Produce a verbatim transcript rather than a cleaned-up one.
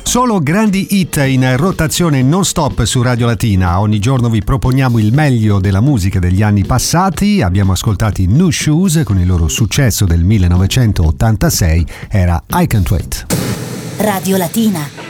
Solo grandi hit in rotazione non stop su Radio Latina. Ogni giorno vi proponiamo il meglio della musica degli anni passati. Abbiamo ascoltato i New Shoes con il loro successo del millenovecentottantasei, era I Can't Wait. Radio Latina.